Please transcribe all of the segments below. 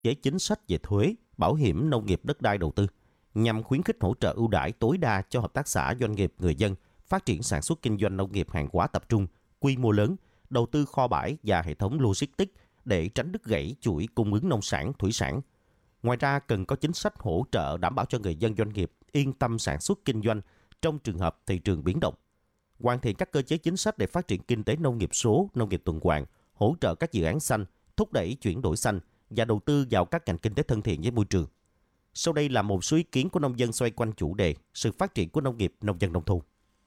với chính sách về thuế, bảo hiểm nông nghiệp đất đai đầu tư, nhằm khuyến khích hỗ trợ ưu đãi tối đa cho hợp tác xã, doanh nghiệp, người dân phát triển sản xuất kinh doanh nông nghiệp hàng hóa tập trung, quy mô lớn, đầu tư kho bãi và hệ thống logistics để tránh đứt gãy chuỗi cung ứng nông sản, thủy sản. Ngoài ra, cần có chính sách hỗ trợ đảm bảo cho người dân doanh nghiệp yên tâm sản xuất kinh doanh trong trường hợp thị trường biến động. Hoàn thiện các cơ chế chính sách để phát triển kinh tế nông nghiệp số, nông nghiệp tuần hoàn, hỗ trợ các dự án xanh, thúc đẩy chuyển đổi xanh và đầu tư vào các ngành kinh tế thân thiện với môi trường. Sau đây là một số ý kiến của nông dân xoay quanh chủ đề sự phát triển của nông nghiệp, nông dân nông thôn.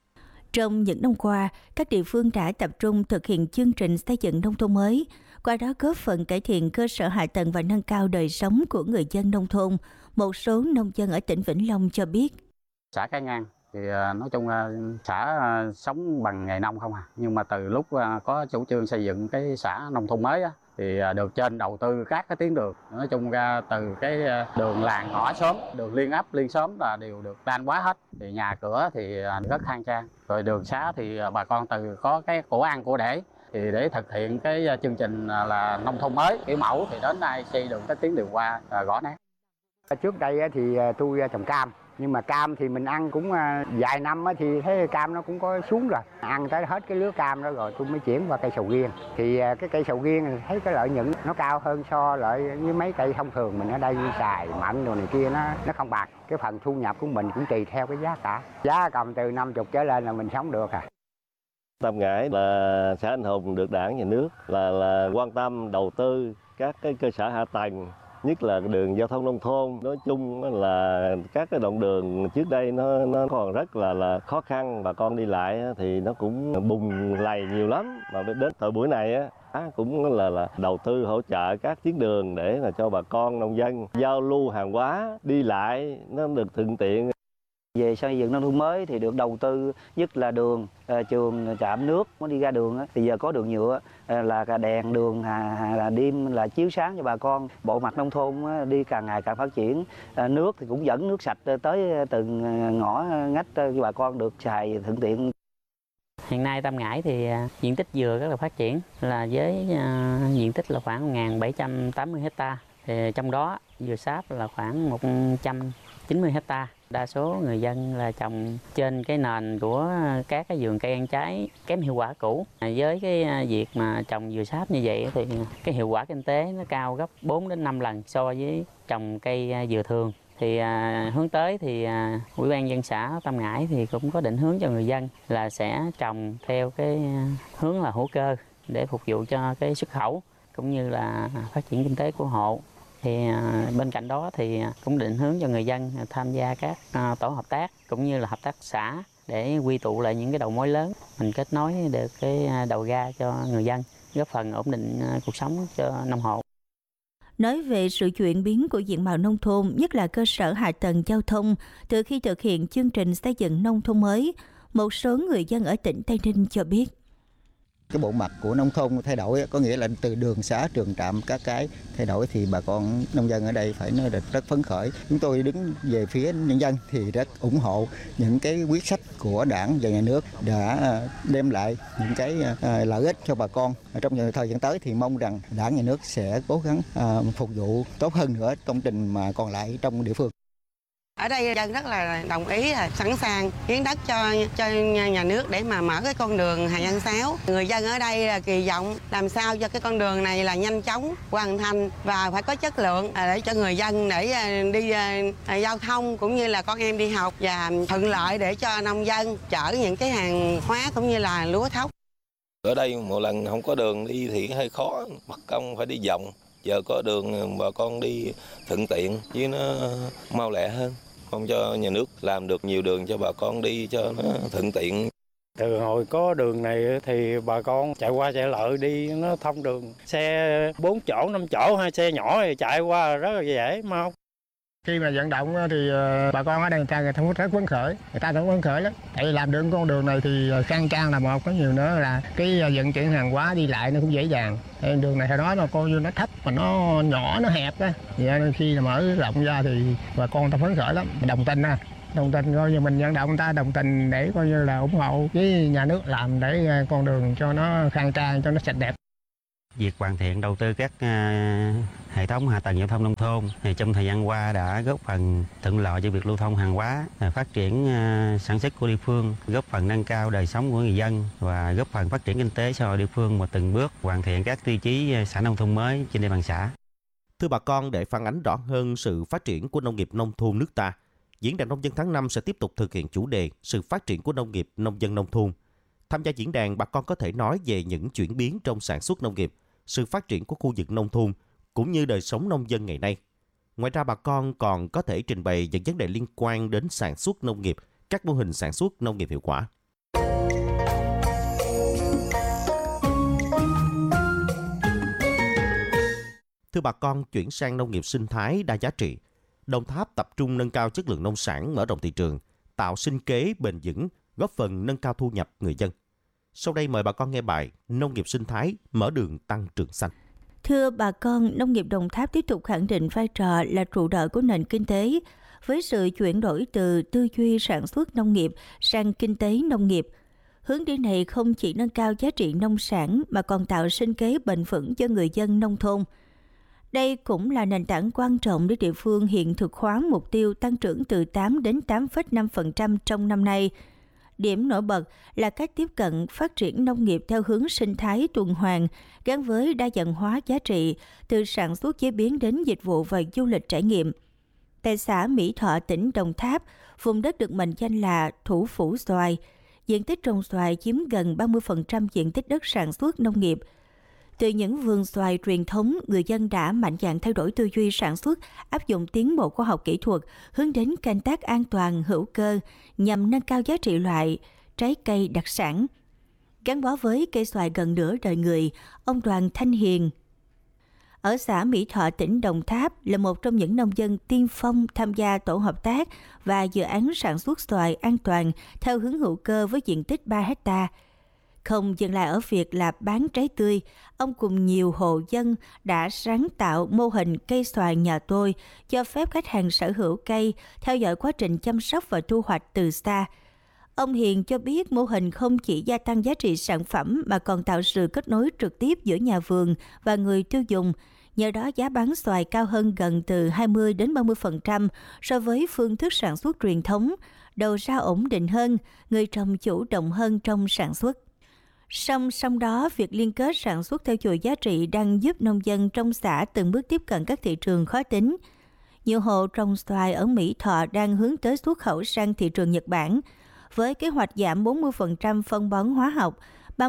Trong những năm qua, các địa phương đã tập trung thực hiện chương trình xây dựng nông thôn mới, qua đó góp phần cải thiện cơ sở hạ tầng và nâng cao đời sống của người dân nông thôn. Một số nông dân ở tỉnh Vĩnh Long cho biết. Xã Cái Ngang thì nói chung là xã sống bằng nghề nông không à. Nhưng mà từ lúc có chủ trương xây dựng cái xã nông thôn mới á, thì được trên đầu tư các cái tuyến đường, nói chung ra từ cái đường làng ngõ xóm, đường liên ấp liên xóm là đều được tan hóa hết, thì nhà cửa thì rất khang trang, rồi đường xá thì bà con từ có cái của ăn của để, thì để thực hiện cái chương trình là nông thôn mới kiểu mẫu thì đến nay xây được cái tuyến đường qua gõ nát. Trước đây thì tôi trồng cam, nhưng mà cam thì mình ăn cũng vài năm thì thấy cam nó cũng có xuống rồi, ăn tới hết cái lứa cam đó rồi tôi mới chuyển qua cây sầu riêng. Thì cái cây sầu riêng thấy cái lợi nhuận nó cao hơn so lại với mấy cây thông thường mình ở đây như xài mận đồ này kia, nó không bạc. Cái phần thu nhập của mình cũng tùy theo cái giá cả, giá cầm từ 50 trở lên là mình sống được à. Tam Ngãi là xã anh hùng được Đảng, Nhà nước là quan tâm đầu tư các cái cơ sở hạ tầng, nhất là đường giao thông nông thôn. Nói chung là các cái đoạn đường trước đây nó còn rất là khó khăn, bà con đi lại thì nó cũng bùn lầy nhiều lắm. Mà đến thời buổi này cũng là đầu tư hỗ trợ các tuyến đường để là cho bà con nông dân giao lưu hàng hóa đi lại nó được thuận tiện. Về xây dựng nông thôn mới thì được đầu tư nhất là đường, trường, trạm nước nó đi ra đường thì giờ có đường nhựa là cả đèn đường là đêm là chiếu sáng cho bà con. Bộ mặt nông thôn đi càng ngày càng phát triển, nước thì cũng dẫn nước sạch tới từng ngõ ngách cho bà con được xài thuận tiện. Hiện nay Tam Ngãi thì diện tích dừa rất là phát triển, là với diện tích là khoảng 1.780 hectare. Thì trong đó dừa sáp là khoảng 190 hectare. Đa số người dân là trồng trên cái nền của các cái vườn cây ăn trái kém hiệu quả cũ. Với cái việc mà trồng dừa sáp như vậy thì cái hiệu quả kinh tế nó cao gấp 4 đến 5 lần so với trồng cây dừa thường. Thì hướng tới thì Ủy ban nhân dân xã Tam Ngãi thì cũng có định hướng cho người dân là sẽ trồng theo cái hướng là hữu cơ để phục vụ cho cái xuất khẩu cũng như là phát triển kinh tế của hộ. Thì bên cạnh đó thì cũng định hướng cho người dân tham gia các tổ hợp tác cũng như là hợp tác xã để quy tụ lại những cái đầu mối lớn, mình kết nối được cái đầu ra cho người dân, góp phần ổn định cuộc sống cho nông hộ. Nói về sự chuyển biến của diện mạo nông thôn, nhất là cơ sở hạ tầng giao thông, từ khi thực hiện chương trình xây dựng nông thôn mới, một số người dân ở tỉnh Tây Ninh cho biết. Cái bộ mặt của nông thôn thay đổi, có nghĩa là từ đường xá, trường trạm các cái thay đổi thì bà con nông dân ở đây phải nói là rất phấn khởi. Chúng tôi đứng về phía nhân dân thì rất ủng hộ những cái quyết sách của Đảng và Nhà nước đã đem lại những cái lợi ích cho bà con. Trong thời gian tới thì mong rằng Đảng, Nhà nước sẽ cố gắng phục vụ tốt hơn nữa công trình mà còn lại trong địa phương. Ở đây dân rất là đồng ý, là sẵn sàng hiến đất cho nhà nước để mà mở cái con đường Hà Giang 6. Người dân ở đây là kỳ vọng làm sao cho cái con đường này là nhanh chóng hoàn thành và phải có chất lượng để cho người dân để đi giao thông cũng như là con em đi học, và thuận lợi để cho nông dân chở những cái hàng hóa cũng như là lúa thóc. Ở đây một lần không có đường đi thì hơi khó, mất công phải đi vòng. Giờ có đường bà con đi thuận tiện với nó mau lẹ hơn. Mong cho nhà nước làm được nhiều đường cho bà con đi cho nó thuận tiện. Từ hồi có đường này thì bà con chạy qua chạy lại đi nó thông đường. Xe 4 chỗ, 5 chỗ hay xe nhỏ thì chạy qua rất là dễ mau. Khi mà vận động thì bà con ở đây người ta rất phấn khởi, lắm. Tại vì làm được con đường này thì khang trang là một, có nhiều nữa là cái vận chuyển hàng hóa đi lại nó cũng dễ dàng. Tại đường này hồi đó nó coi như nó thấp mà nó nhỏ, nó hẹp á. Vậy nên khi mở rộng ra thì bà con ta phấn khởi lắm, đồng tình coi như mình vận động người ta đồng tình để coi như là ủng hộ với nhà nước làm để con đường cho nó khang trang, cho nó sạch đẹp. Việc hoàn thiện đầu tư các hệ thống hạ tầng giao thông nông thôn thì trong thời gian qua đã góp phần thuận lợi cho việc lưu thông hàng hóa, phát triển sản xuất của địa phương, góp phần nâng cao đời sống của người dân và góp phần phát triển kinh tế xã hội địa phương và từng bước hoàn thiện các tiêu chí xã nông thôn mới trên địa bàn xã. Thưa bà con, để phản ánh rõ hơn sự phát triển của nông nghiệp nông thôn nước ta, Diễn đàn Nông dân tháng 5 sẽ tiếp tục thực hiện chủ đề sự phát triển của nông nghiệp nông dân nông thôn. Tham gia diễn đàn, bà con có thể nói về những chuyển biến trong sản xuất nông nghiệp, sự phát triển của khu vực nông thôn, cũng như đời sống nông dân ngày nay. Ngoài ra, bà con còn có thể trình bày những vấn đề liên quan đến sản xuất nông nghiệp, các mô hình sản xuất nông nghiệp hiệu quả. Thưa bà con, chuyển sang nông nghiệp sinh thái đa giá trị. Đồng Tháp tập trung nâng cao chất lượng nông sản, mở rộng thị trường, tạo sinh kế bền vững, góp phần nâng cao thu nhập người dân. Sau đây mời bà con nghe bài Nông nghiệp sinh thái mở đường tăng trưởng xanh. Thưa bà con, nông nghiệp Đồng Tháp tiếp tục khẳng định vai trò là trụ đỡ của nền kinh tế. Với sự chuyển đổi từ tư duy sản xuất nông nghiệp sang kinh tế nông nghiệp, hướng đi này không chỉ nâng cao giá trị nông sản mà còn tạo sinh kế bền vững cho người dân nông thôn. Đây cũng là nền tảng quan trọng để địa phương hiện thực hóa mục tiêu tăng trưởng từ 8 đến 8,5% trong năm nay. Điểm nổi bật là cách tiếp cận phát triển nông nghiệp theo hướng sinh thái tuần hoàn, gắn với đa dạng hóa giá trị, từ sản xuất chế biến đến dịch vụ và du lịch trải nghiệm. Tại xã Mỹ Thọ, tỉnh Đồng Tháp, vùng đất được mệnh danh là thủ phủ xoài. Diện tích trồng xoài chiếm gần 30% diện tích đất sản xuất nông nghiệp. Từ những vườn xoài truyền thống, người dân đã mạnh dạn thay đổi tư duy sản xuất, áp dụng tiến bộ khoa học kỹ thuật, hướng đến canh tác an toàn, hữu cơ, nhằm nâng cao giá trị loại trái cây đặc sản. Gắn bó với cây xoài gần nửa đời người, ông Đoàn Thanh Hiền ở xã Mỹ Thọ, tỉnh Đồng Tháp là một trong những nông dân tiên phong tham gia tổ hợp tác và dự án sản xuất xoài an toàn theo hướng hữu cơ với diện tích 3 hectare. Không dừng lại ở việc là bán trái tươi, ông cùng nhiều hộ dân đã sáng tạo mô hình cây xoài nhà tôi, cho phép khách hàng sở hữu cây, theo dõi quá trình chăm sóc và thu hoạch từ xa. Ông Hiền cho biết mô hình không chỉ gia tăng giá trị sản phẩm mà còn tạo sự kết nối trực tiếp giữa nhà vườn và người tiêu dùng. Nhờ đó giá bán xoài cao hơn gần từ 20 đến 30% so với phương thức sản xuất truyền thống, đầu ra ổn định hơn, người trồng chủ động hơn trong sản xuất. Song song đó, việc liên kết sản xuất theo chuỗi giá trị đang giúp nông dân trong xã từng bước tiếp cận các thị trường khó tính. Nhiều hộ trồng xoài ở Mỹ Thọ đang hướng tới xuất khẩu sang thị trường Nhật Bản, với kế hoạch giảm 40% phân bón hóa học,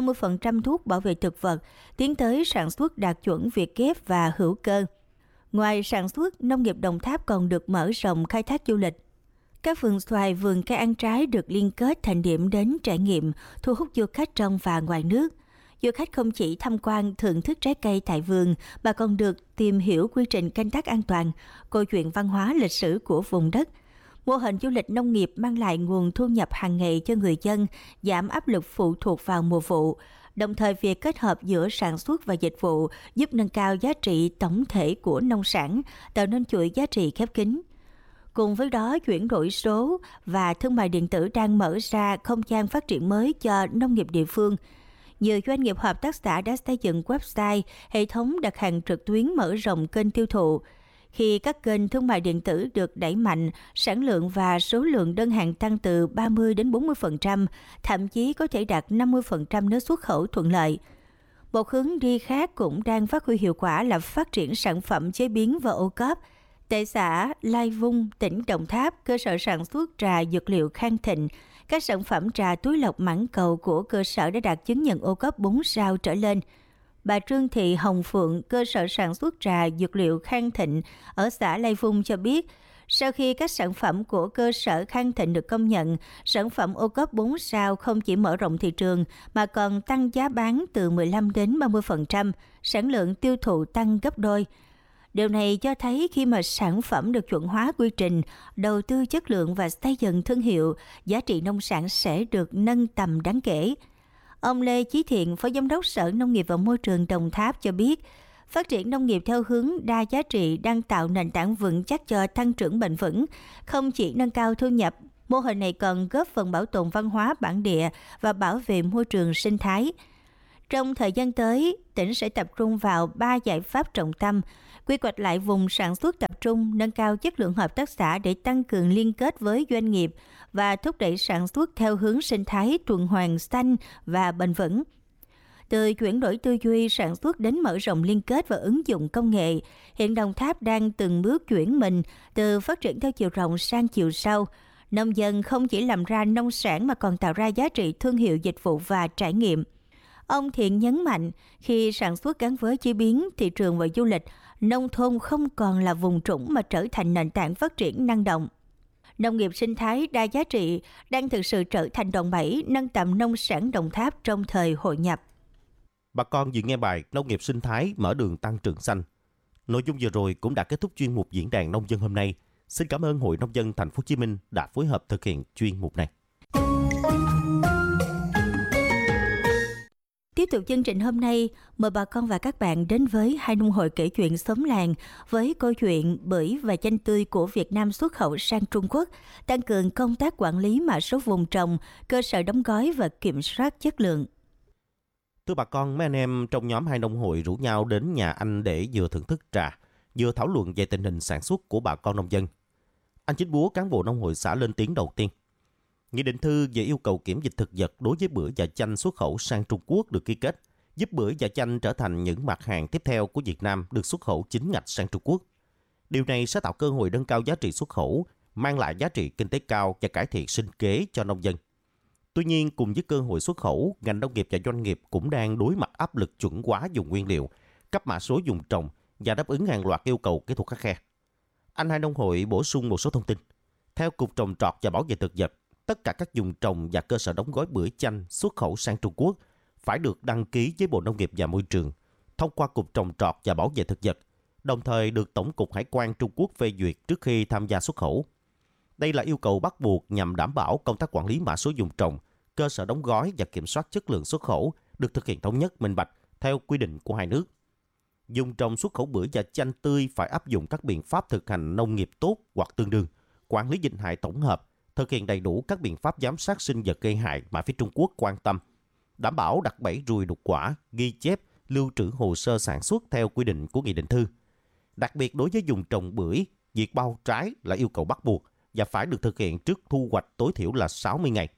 30% thuốc bảo vệ thực vật, tiến tới sản xuất đạt chuẩn Việt Gap và hữu cơ. Ngoài sản xuất, nông nghiệp Đồng Tháp còn được mở rộng khai thác du lịch. Các vườn xoài, vườn cây ăn trái được liên kết thành điểm đến trải nghiệm, thu hút du khách trong và ngoài nước. Du khách không chỉ tham quan thưởng thức trái cây tại vườn, mà còn được tìm hiểu quy trình canh tác an toàn, câu chuyện văn hóa lịch sử của vùng đất. Mô hình du lịch nông nghiệp mang lại nguồn thu nhập hàng ngày cho người dân, giảm áp lực phụ thuộc vào mùa vụ. Đồng thời, việc kết hợp giữa sản xuất và dịch vụ giúp nâng cao giá trị tổng thể của nông sản, tạo nên chuỗi giá trị khép kín. Cùng với đó, chuyển đổi số và thương mại điện tử đang mở ra không gian phát triển mới cho nông nghiệp địa phương. Nhiều doanh nghiệp hợp tác xã đã xây dựng website, hệ thống đặt hàng trực tuyến, mở rộng kênh tiêu thụ. Khi các kênh thương mại điện tử được đẩy mạnh, sản lượng và số lượng đơn hàng tăng từ 30 đến 40%, thậm chí có thể đạt 50% nếu xuất khẩu thuận lợi. Một hướng đi khác cũng đang phát huy hiệu quả là phát triển sản phẩm chế biến và ô cốp. Tại xã Lai Vung, tỉnh Đồng Tháp, cơ sở sản xuất trà dược liệu Khang Thịnh, các sản phẩm trà túi lọc mãn cầu của cơ sở đã đạt chứng nhận ô cốp 4 sao trở lên. Bà Trương Thị Hồng Phượng, cơ sở sản xuất trà dược liệu Khang Thịnh ở xã Lai Vung cho biết, sau khi các sản phẩm của cơ sở Khang Thịnh được công nhận, sản phẩm ô cốp 4 sao không chỉ mở rộng thị trường mà còn tăng giá bán từ 15 đến 30%, sản lượng tiêu thụ tăng gấp đôi. Điều này cho thấy khi mà sản phẩm được chuẩn hóa quy trình, đầu tư chất lượng và xây dựng thương hiệu, giá trị nông sản sẽ được nâng tầm đáng kể. Ông Lê Chí Thiện, Phó Giám đốc Sở Nông nghiệp và Môi trường Đồng Tháp cho biết, phát triển nông nghiệp theo hướng đa giá trị đang tạo nền tảng vững chắc cho tăng trưởng bền vững, không chỉ nâng cao thu nhập, mô hình này còn góp phần bảo tồn văn hóa bản địa và bảo vệ môi trường sinh thái. Trong thời gian tới, tỉnh sẽ tập trung vào 3 giải pháp trọng tâm, quy hoạch lại vùng sản xuất tập trung, nâng cao chất lượng hợp tác xã để tăng cường liên kết với doanh nghiệp và thúc đẩy sản xuất theo hướng sinh thái tuần hoàn xanh và bền vững. Từ chuyển đổi tư duy sản xuất đến mở rộng liên kết và ứng dụng công nghệ, hiện Đồng Tháp đang từng bước chuyển mình từ phát triển theo chiều rộng sang chiều sâu. Nông dân không chỉ làm ra nông sản mà còn tạo ra giá trị thương hiệu dịch vụ và trải nghiệm. Ông Thiện nhấn mạnh, khi sản xuất gắn với chế biến, thị trường và du lịch, nông thôn không còn là vùng trũng mà trở thành nền tảng phát triển năng động. Nông nghiệp sinh thái đa giá trị đang thực sự trở thành đòn bẩy nâng tầm nông sản Đồng Tháp trong thời hội nhập. Bà con vừa nghe bài Nông nghiệp sinh thái mở đường tăng trưởng xanh. Nội dung vừa rồi cũng đã kết thúc chuyên mục diễn đàn nông dân hôm nay. Xin cảm ơn Hội Nông dân Thành phố Hồ Chí Minh đã phối hợp thực hiện chuyên mục này. Tiếp tục chương trình hôm nay, mời bà con và các bạn đến với hai nông hội kể chuyện xóm làng với câu chuyện bưởi và chanh tươi của Việt Nam xuất khẩu sang Trung Quốc, tăng cường công tác quản lý mã số vùng trồng, cơ sở đóng gói và kiểm soát chất lượng. Thưa bà con, mấy anh em trong nhóm hai nông hội rủ nhau đến nhà anh để vừa thưởng thức trà, vừa thảo luận về tình hình sản xuất của bà con nông dân. Anh Chính Búa, cán bộ nông hội xã lên tiếng đầu tiên. Nghị định thư về yêu cầu kiểm dịch thực vật đối với bưởi và chanh xuất khẩu sang Trung Quốc được ký kết, giúp bưởi và chanh trở thành những mặt hàng tiếp theo của Việt Nam được xuất khẩu chính ngạch sang Trung Quốc. Điều này sẽ tạo cơ hội nâng cao giá trị xuất khẩu, mang lại giá trị kinh tế cao và cải thiện sinh kế cho nông dân. Tuy nhiên, cùng với cơ hội xuất khẩu, ngành nông nghiệp và doanh nghiệp cũng đang đối mặt áp lực chuẩn hóa dùng nguyên liệu, cấp mã số vùng trồng và đáp ứng hàng loạt yêu cầu kỹ thuật khắt khe. Anh hai nông hội bổ sung một số thông tin. Theo Cục Trồng trọt và Bảo vệ thực vật, tất cả các vùng trồng và cơ sở đóng gói bưởi chanh xuất khẩu sang Trung Quốc phải được đăng ký với Bộ Nông nghiệp và Môi trường, thông qua Cục Trồng trọt và Bảo vệ thực vật, đồng thời được Tổng cục Hải quan Trung Quốc phê duyệt trước khi tham gia xuất khẩu. Đây là yêu cầu bắt buộc nhằm đảm bảo công tác quản lý mã số vùng trồng, cơ sở đóng gói và kiểm soát chất lượng xuất khẩu được thực hiện thống nhất, minh bạch theo quy định của hai nước. Vùng trồng xuất khẩu bưởi và chanh tươi phải áp dụng các biện pháp thực hành nông nghiệp tốt hoặc tương đương, quản lý dịch hại tổng hợp, thực hiện đầy đủ các biện pháp giám sát sinh vật gây hại mà phía Trung Quốc quan tâm, đảm bảo đặt bẫy ruồi đục quả, ghi chép, lưu trữ hồ sơ sản xuất theo quy định của nghị định thư. Đặc biệt đối với vùng trồng bưởi, việc bao trái là yêu cầu bắt buộc và phải được thực hiện trước thu hoạch tối thiểu là 60 ngày.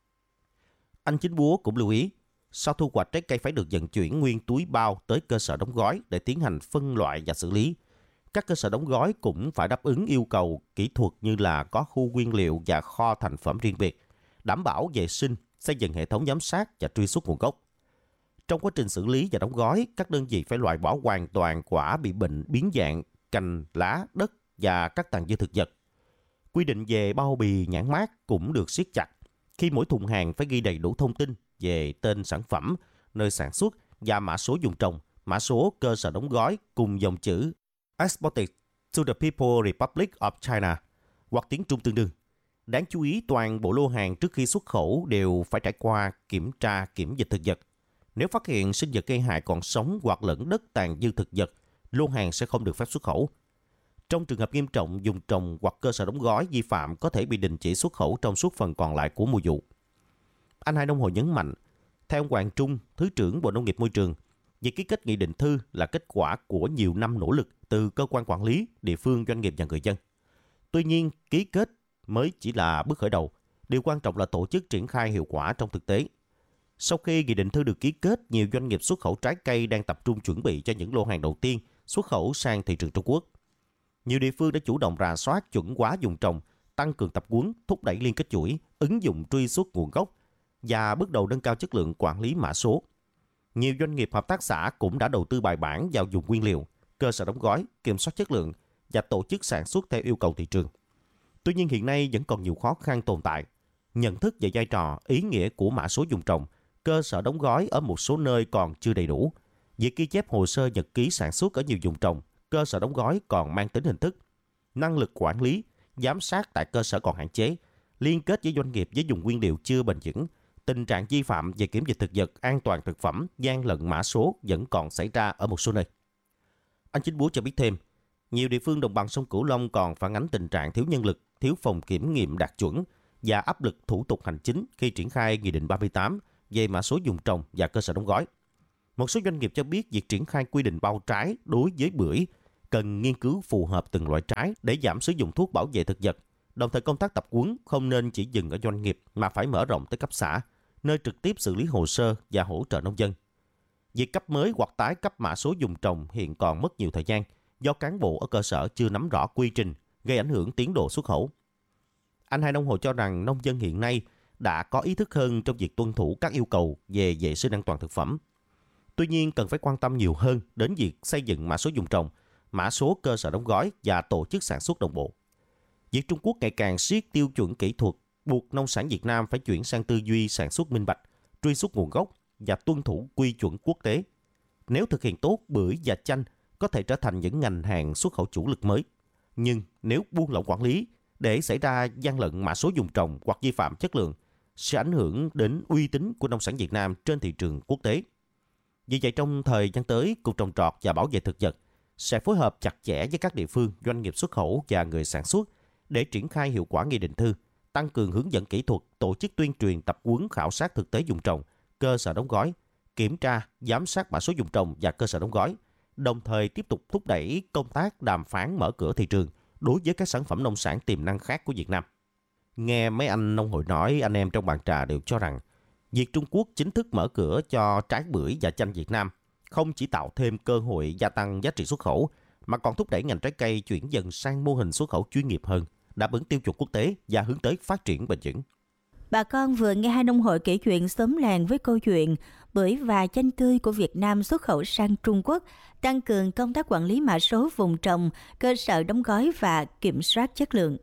Anh Chính Búa cũng lưu ý, sau thu hoạch trái cây phải được vận chuyển nguyên túi bao tới cơ sở đóng gói để tiến hành phân loại và xử lý. Các cơ sở đóng gói cũng phải đáp ứng yêu cầu kỹ thuật như là có khu nguyên liệu và kho thành phẩm riêng biệt, đảm bảo vệ sinh, xây dựng hệ thống giám sát và truy xuất nguồn gốc. Trong quá trình xử lý và đóng gói, các đơn vị phải loại bỏ hoàn toàn quả bị bệnh, biến dạng, cành, lá, đất và các tàn dư thực vật. Quy định về bao bì, nhãn mác cũng được siết chặt, khi mỗi thùng hàng phải ghi đầy đủ thông tin về tên sản phẩm, nơi sản xuất và mã số vùng trồng, mã số cơ sở đóng gói cùng dòng chữ Exported to the People Republic of China hoặc tiếng Trung tương đương. Đáng chú ý, toàn bộ lô hàng trước khi xuất khẩu đều phải trải qua kiểm tra kiểm dịch thực vật. Nếu phát hiện sinh vật gây hại còn sống hoặc lẫn đất tàn dư thực vật, lô hàng sẽ không được phép xuất khẩu. Trong trường hợp nghiêm trọng, vùng trồng hoặc cơ sở đóng gói vi phạm có thể bị đình chỉ xuất khẩu trong suốt phần còn lại của mùa vụ. Anh hai nông hội nhấn mạnh, theo ông Hoàng Trung, Thứ trưởng Bộ Nông nghiệp Môi trường, việc ký kết nghị định thư là kết quả của nhiều năm nỗ lực từ cơ quan quản lý, địa phương, doanh nghiệp và người dân. Tuy nhiên, ký kết mới chỉ là bước khởi đầu. Điều quan trọng là tổ chức triển khai hiệu quả trong thực tế. Sau khi nghị định thư được ký kết, nhiều doanh nghiệp xuất khẩu trái cây đang tập trung chuẩn bị cho những lô hàng đầu tiên xuất khẩu sang thị trường Trung Quốc. Nhiều địa phương đã chủ động rà soát chuẩn hóa vùng trồng, tăng cường tập huấn, thúc đẩy liên kết chuỗi, ứng dụng truy xuất nguồn gốc và bước đầu nâng cao chất lượng quản lý mã số. Nhiều doanh nghiệp hợp tác xã cũng đã đầu tư bài bản vào vùng nguyên liệu, cơ sở đóng gói, kiểm soát chất lượng và tổ chức sản xuất theo yêu cầu thị trường. Tuy nhiên hiện nay vẫn còn nhiều khó khăn tồn tại. Nhận thức về vai trò, ý nghĩa của mã số vùng trồng, cơ sở đóng gói ở một số nơi còn chưa đầy đủ. Việc ghi chép hồ sơ nhật ký sản xuất ở nhiều vùng trồng, cơ sở đóng gói còn mang tính hình thức. Năng lực quản lý, giám sát tại cơ sở còn hạn chế. Liên kết với doanh nghiệp với vùng nguyên liệu chưa bền vững. Tình trạng vi phạm về kiểm dịch thực vật, an toàn thực phẩm, gian lận mã số vẫn còn xảy ra ở một số nơi. Anh Chính Búa cho biết thêm, nhiều địa phương đồng bằng sông Cửu Long còn phản ánh tình trạng thiếu nhân lực, thiếu phòng kiểm nghiệm đạt chuẩn và áp lực thủ tục hành chính khi triển khai Nghị định 38 về mã số vùng trồng và cơ sở đóng gói. Một số doanh nghiệp cho biết việc triển khai quy định bao trái đối với bưởi cần nghiên cứu phù hợp từng loại trái để giảm sử dụng thuốc bảo vệ thực vật. Đồng thời công tác tập huấn không nên chỉ dừng ở doanh nghiệp mà phải mở rộng tới cấp xã, nơi trực tiếp xử lý hồ sơ và hỗ trợ nông dân. Việc cấp mới hoặc tái cấp mã số vùng trồng hiện còn mất nhiều thời gian do cán bộ ở cơ sở chưa nắm rõ quy trình, gây ảnh hưởng tiến độ xuất khẩu. Anh Hai Nông Hội cho rằng nông dân hiện nay đã có ý thức hơn trong việc tuân thủ các yêu cầu về vệ sinh an toàn thực phẩm. Tuy nhiên, cần phải quan tâm nhiều hơn đến việc xây dựng mã số vùng trồng, mã số cơ sở đóng gói và tổ chức sản xuất đồng bộ. Việc Trung Quốc ngày càng siết tiêu chuẩn kỹ thuật buộc nông sản Việt Nam phải chuyển sang tư duy sản xuất minh bạch, truy xuất nguồn gốc và tuân thủ quy chuẩn quốc tế. Nếu thực hiện tốt, bưởi và chanh có thể trở thành những ngành hàng xuất khẩu chủ lực mới. Nhưng nếu buông lỏng quản lý để xảy ra gian lận mã số vùng trồng hoặc vi phạm chất lượng, sẽ ảnh hưởng đến uy tín của nông sản Việt Nam trên thị trường quốc tế. Vì vậy, trong thời gian tới, Cục Trồng trọt và Bảo vệ thực vật sẽ phối hợp chặt chẽ với các địa phương, doanh nghiệp xuất khẩu và người sản xuất để triển khai hiệu quả nghị định thư, tăng cường hướng dẫn kỹ thuật, tổ chức tuyên truyền, tập huấn, khảo sát thực tế vùng trồng, cơ sở đóng gói, kiểm tra, giám sát mã số vùng trồng và cơ sở đóng gói, đồng thời tiếp tục thúc đẩy công tác đàm phán mở cửa thị trường đối với các sản phẩm nông sản tiềm năng khác của Việt Nam. Nghe mấy anh nông hội nói, anh em trong bàn trà đều cho rằng việc Trung Quốc chính thức mở cửa cho trái bưởi và chanh Việt Nam không chỉ tạo thêm cơ hội gia tăng giá trị xuất khẩu, mà còn thúc đẩy ngành trái cây chuyển dần sang mô hình xuất khẩu chuyên nghiệp hơn, đáp ứng tiêu chuẩn quốc tế và hướng tới phát triển bền vững. Bà con vừa nghe Hai Nông Hội kể chuyện xóm làng với câu chuyện bưởi và chanh tươi của Việt Nam xuất khẩu sang Trung Quốc, tăng cường công tác quản lý mã số vùng trồng, cơ sở đóng gói và kiểm soát chất lượng.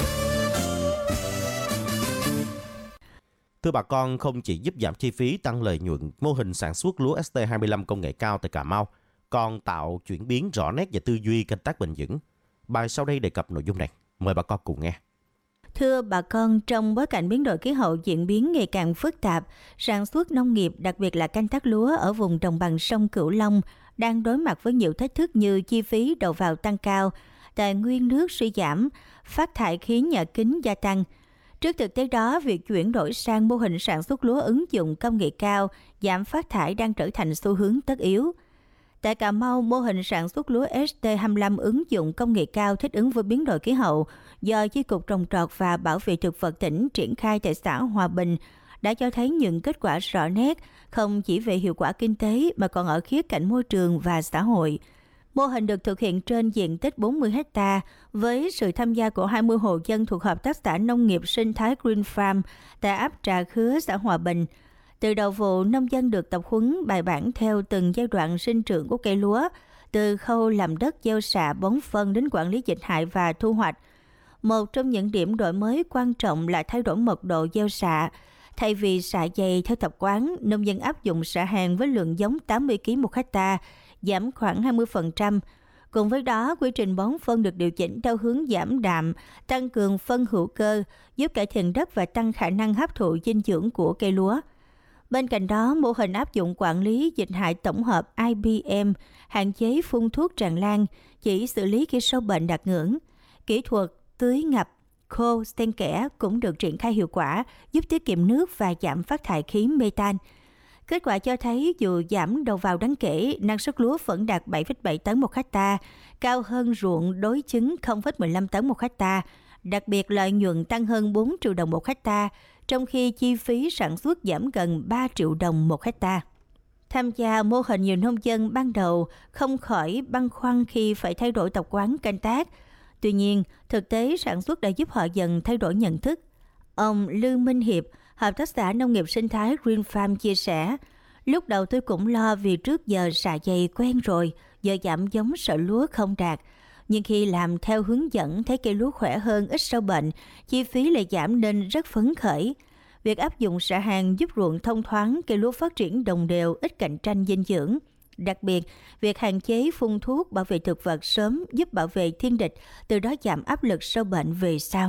Thưa bà con, không chỉ giúp giảm chi phí, tăng lợi nhuận, mô hình sản xuất lúa ST25 công nghệ cao tại Cà Mau còn tạo chuyển biến rõ nét về tư duy canh tác bền vững. Bài sau đây đề cập nội dung này. Mời bà con cùng nghe. Thưa bà con, trong bối cảnh biến đổi khí hậu diễn biến ngày càng phức tạp, sản xuất nông nghiệp, đặc biệt là canh tác lúa ở vùng đồng bằng sông Cửu Long đang đối mặt với nhiều thách thức như chi phí đầu vào tăng cao, tài nguyên nước suy giảm, phát thải khí nhà kính gia tăng. Trước thực tế đó, việc chuyển đổi sang mô hình sản xuất lúa ứng dụng công nghệ cao, giảm phát thải đang trở thành xu hướng tất yếu. Tại Cà Mau, mô hình sản xuất lúa ST25 ứng dụng công nghệ cao thích ứng với biến đổi khí hậu do Chi cục Trồng trọt và Bảo vệ thực vật tỉnh triển khai tại xã Hòa Bình đã cho thấy những kết quả rõ nét, không chỉ về hiệu quả kinh tế mà còn ở khía cạnh môi trường và xã hội. Mô hình được thực hiện trên diện tích 40 ha với sự tham gia của 20 hộ dân thuộc Hợp tác xã Nông nghiệp Sinh thái Green Farm tại ấp Trà Khứa, xã Hòa Bình. Từ đầu vụ, nông dân được tập huấn bài bản theo từng giai đoạn sinh trưởng của cây lúa, từ khâu làm đất, gieo xạ, bón phân đến quản lý dịch hại và thu hoạch. Một trong những điểm đổi mới quan trọng là thay đổi mật độ gieo xạ. Thay vì xạ dày theo tập quán, nông dân áp dụng xạ hàng với lượng giống 80 kg một hectare, giảm khoảng 20%. Cùng với đó, quy trình bón phân được điều chỉnh theo hướng giảm đạm, tăng cường phân hữu cơ, giúp cải thiện đất và tăng khả năng hấp thụ dinh dưỡng của cây lúa. Bên cạnh đó, mô hình áp dụng quản lý dịch hại tổng hợp IBM, hạn chế phun thuốc tràn lan, chỉ xử lý khi sâu bệnh đạt ngưỡng. Kỹ thuật tưới ngập, khô, xen kẽ cũng được triển khai hiệu quả, giúp tiết kiệm nước và giảm phát thải khí metan. Kết quả cho thấy dù giảm đầu vào đáng kể, năng suất lúa vẫn đạt 7,7 tấn một hectare, cao hơn ruộng đối chứng 0,15 tấn một hectare. Đặc biệt lợi nhuận tăng hơn 4 triệu đồng một hectare, trong khi chi phí sản xuất giảm gần 3 triệu đồng một hectare. Tham gia mô hình, nhiều nông dân ban đầu không khỏi băn khoăn khi phải thay đổi tập quán canh tác. Tuy nhiên, thực tế sản xuất đã giúp họ dần thay đổi nhận thức. Ông Lư Minh Hiệp, Hợp tác xã Nông nghiệp Sinh thái Green Farm chia sẻ, lúc đầu tôi cũng lo vì trước giờ xạ dày quen rồi, giờ giảm giống sợ lúa không đạt. Nhưng khi làm theo hướng dẫn thấy cây lúa khỏe hơn, ít sâu bệnh, chi phí lại giảm nên rất phấn khởi. Việc áp dụng xạ hàng giúp ruộng thông thoáng, cây lúa phát triển đồng đều, ít cạnh tranh dinh dưỡng. Đặc biệt, việc hạn chế phun thuốc bảo vệ thực vật sớm giúp bảo vệ thiên địch, từ đó giảm áp lực sâu bệnh về sau.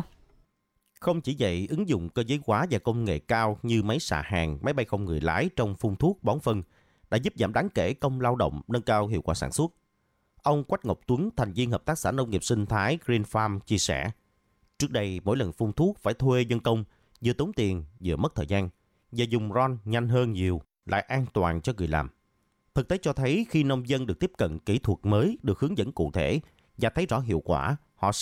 Không chỉ vậy, ứng dụng cơ giới hóa và công nghệ cao như máy xạ hàng, máy bay không người lái trong phun thuốc, bón phân đã giúp giảm đáng kể công lao động, nâng cao hiệu quả sản xuất. Ông Quách Ngọc Tuấn, thành viên Hợp tác xã Nông nghiệp Sinh thái Green Farm chia sẻ, trước đây mỗi lần phun thuốc phải thuê nhân công, vừa tốn tiền vừa mất thời gian, và dùng ron nhanh hơn nhiều, lại an toàn cho người làm. Thực tế cho thấy khi nông dân được tiếp cận kỹ thuật mới, được hướng dẫn cụ thể và thấy rõ hiệu quả, họ